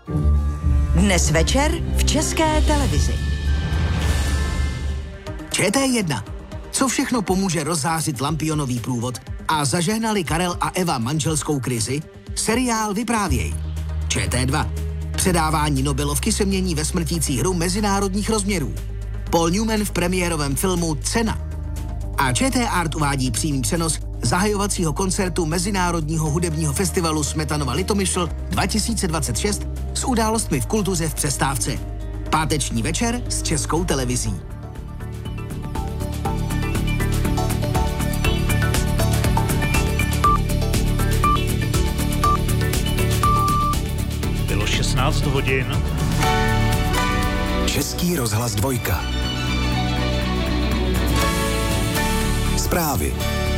Dnes večer v České televizi. ČT1. Co všechno pomůže rozzářit lampionový průvod a zažehnali Karel a Eva manželskou krizi? Seriál Vyprávěj. ČT2. Předávání Nobelovky se mění ve smrtící hru mezinárodních rozměrů. Paul Newman v premiérovém filmu Cena. A ČT Art uvádí přímý přenos zahajovacího koncertu Mezinárodního hudebního festivalu Smetanova Litomyšl 2026 s událostmi v kultuře v přestávce. Páteční večer s Českou televizí. Bylo 16 hodin. Český rozhlas 2. Zprávy.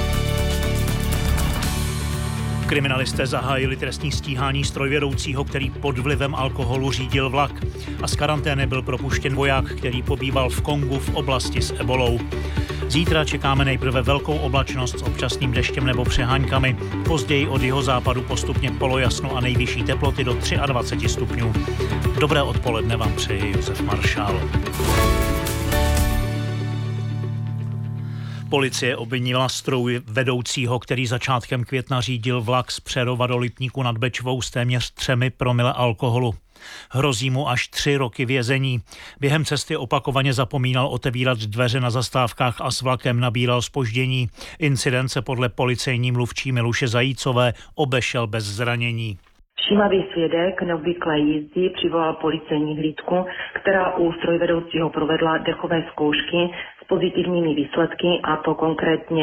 Kriminalisté zahájili trestní stíhání strojvedoucího, který pod vlivem alkoholu řídil vlak. A z karantény byl propuštěn voják, který pobýval v Kongu v oblasti s ebolou. Zítra čekáme nejprve velkou oblačnost s občasným deštěm nebo přeháňkami. Později od jihozápadu postupně polojasno a nejvyšší teploty do 23 stupňů. Dobré odpoledne vám přeje Josef Maršál. Policie obvinila strojvedoucího, který začátkem května řídil vlak z Přerova do Lipníku nad Bečvou s téměř 3 promile alkoholu. Hrozí mu až 3 roky vězení. Během cesty opakovaně zapomínal otevírat dveře na zastávkách a s vlakem nabíral zpoždění. Incident se podle policejní mluvčí Miluše Zajícové obešel bez zranění. Všímavý svědek neobvyklé jízdy přivolal policejní hlídku, která u strojvedoucího provedla dechové zkoušky s pozitivními výsledky, a to konkrétně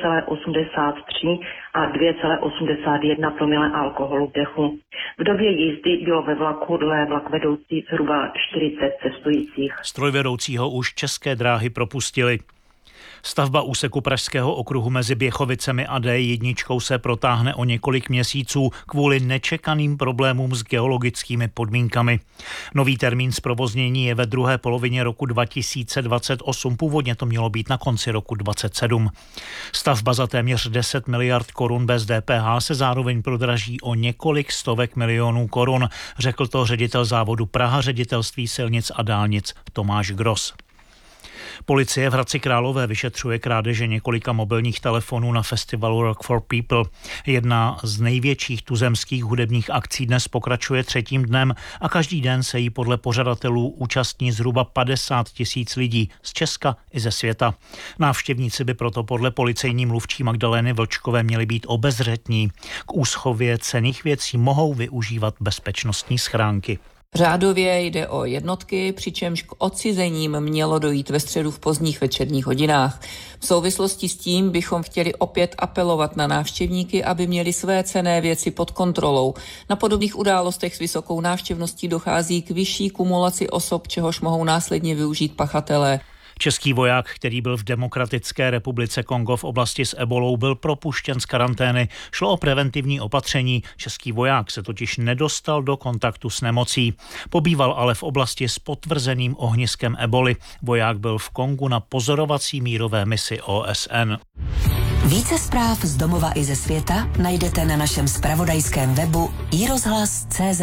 2,83 a 2,81 promile alkoholu v dechu. V době jízdy bylo ve vlaku dle vlakvedoucí zhruba 40 cestujících. Strojvedoucího už České dráhy propustili. Stavba úseku Pražského okruhu mezi Běchovicemi a D1 se protáhne o několik měsíců kvůli nečekaným problémům s geologickými podmínkami. Nový termín zprovoznění je ve druhé polovině roku 2028, původně to mělo být na konci roku 2027. Stavba za téměř 10 miliard korun bez DPH se zároveň prodraží o několik stovek milionů korun, řekl to ředitel závodu Praha ředitelství silnic a dálnic Tomáš Gros. Policie v Hradci Králové vyšetřuje krádeže několika mobilních telefonů na festivalu Rock for People. Jedna z největších tuzemských hudebních akcí dnes pokračuje 3. dnem a každý den se jí podle pořadatelů účastní zhruba 50 000 lidí z Česka i ze světa. Návštěvníci by proto podle policejní mluvčí Magdalény Vlčkové měli být obezřetní. K úschově cenných věcí mohou využívat bezpečnostní schránky. Řádově jde o jednotky, přičemž k odcizením mělo dojít ve středu v pozdních večerních hodinách. V souvislosti s tím bychom chtěli opět apelovat na návštěvníky, aby měli své cenné věci pod kontrolou. Na podobných událostech s vysokou návštěvností dochází k vyšší kumulaci osob, čehož mohou následně využít pachatelé. Český voják, který byl v Demokratické republice Kongo v oblasti s ebolou, byl propuštěn z karantény. Šlo o preventivní opatření. Český voják se totiž nedostal do kontaktu s nemocí. Pobýval ale v oblasti s potvrzeným ohniskem eboli. Voják byl v Kongu na pozorovací mírové misi OSN. Více zpráv z domova i ze světa najdete na našem zpravodajském webu iRozhlas.cz.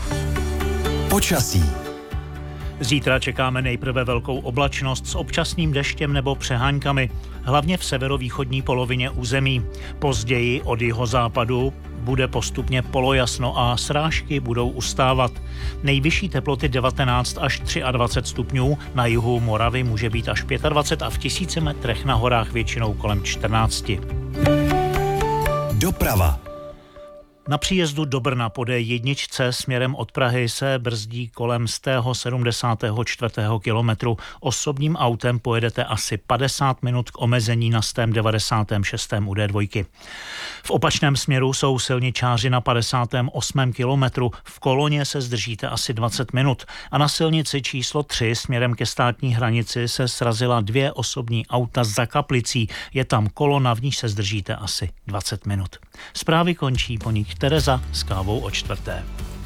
Počasí. Zítra čekáme nejprve velkou oblačnost s občasným deštěm nebo přeháňkami, hlavně v severovýchodní polovině území. Později od jihozápadu bude postupně polojasno a srážky budou ustávat. Nejvyšší teploty 19 až 23 stupňů, na jihu Moravy může být až 25 a v 1000 metrech na horách většinou kolem 14. Doprava. Na příjezdu do Brna po D1 směrem od Prahy se brzdí kolem 174. kilometru. Osobním autem pojedete asi 50 minut k omezení na 196. u D2. V opačném směru jsou silničáři na 58. kilometru. V koloně se zdržíte asi 20 minut. A na silnici číslo 3 směrem ke státní hranici se srazila 2 osobní auta za kaplicí. Je tam kolona, v níž se zdržíte asi 20 minut. Zprávy končí, po nich Tereza s kávou o 4.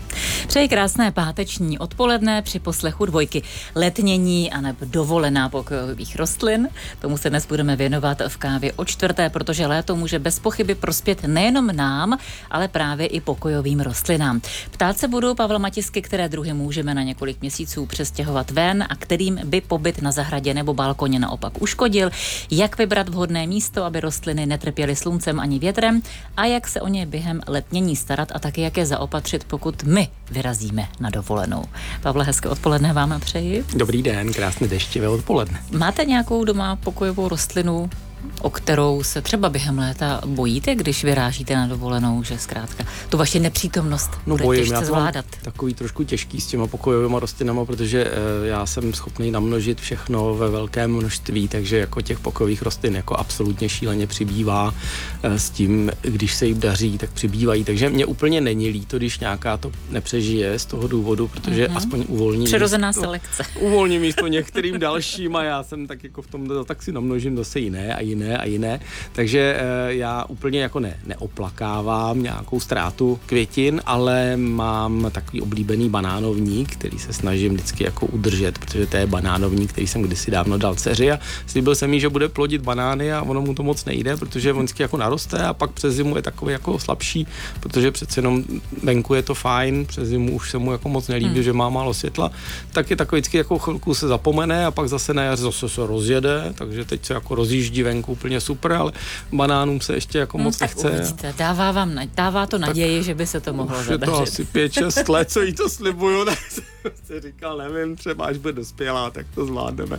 Přeji krásné páteční odpoledne při poslechu Dvojky. Letnění anebo dovolená pokojových rostlin. Tomu se dnes budeme věnovat v Kávě o čtvrté, protože léto může bez pochyby prospět nejenom nám, ale právě i pokojovým rostlinám. Ptát se budu Pavla Matisky, které druhy můžeme na několik měsíců přestěhovat ven a kterým by pobyt na zahradě nebo balkoně naopak uškodil, jak vybrat vhodné místo, aby rostliny netrpěly sluncem ani větrem a jak se o ně během letnění starat a taky jak je zaopatřit, pokud my vyrazíme na dovolenou. Pavle, hezké odpoledne vám přeji. Dobrý den, krásné deštivé odpoledne. Máte nějakou doma pokojovou rostlinu, o kterou se třeba během léta bojíte, když vyrážíte na dovolenou, že zkrátka tu vaši nepřítomnost bude těžce zvládat? Takový trošku těžký s těma pokojovými rostlinama, protože já jsem schopný namnožit všechno ve velkém množství, takže jako těch pokojových rostlin jako absolutně šíleně přibývá. S tím, když se jim daří, tak přibývají. Takže mě úplně není líto, když nějaká to nepřežije z toho důvodu, protože aspoň uvolní přirozená selekce. Uvolní místo některým dalším a já jsem tak jako v tom, tak si namnožím zase jiné a jiné. Takže já úplně jako neoplakávám nějakou ztrátu květin, ale mám takový oblíbený banánovník, který se snažím vždycky jako udržet, protože to je banánovník, který jsem kdysi dávno dal dceři a slíbil jsem jí, že bude plodit banány a ono mu to moc nejde, protože on vždycky jako naroste a pak přes zimu je takový jako slabší, protože přece jenom venku je to fajn, přes zimu už se mu jako moc nelíbí, že má málo světla, tak je takový vždycky jako chvilku se zapomene a pak zase na jaře zase se rozjede, takže teď se jako rozjíždí venku úplně super, ale banánům se ještě jako moc nechce. Uvidíte, dává to naději, že by se to mohlo zadařit. Je to asi 5-6 let, co jí to slibuju, tak jsem říkal, nevím, třeba až bude dospělá, tak to zvládneme.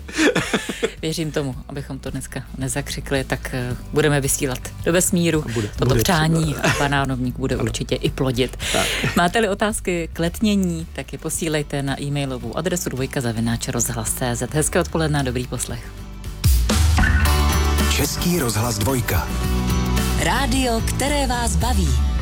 Věřím tomu, abychom to dneska nezakřikli, tak budeme vysílat do vesmíru. Toto bude přání třeba. A banánovník bude určitě i plodit. Tak. Máte-li otázky k letnění, tak je posílejte na e-mailovou adresu dvojka@rozhlas.cz. Hezké odpoledne a dobrý poslech. Český rozhlas Dvojka. Rádio, které vás baví.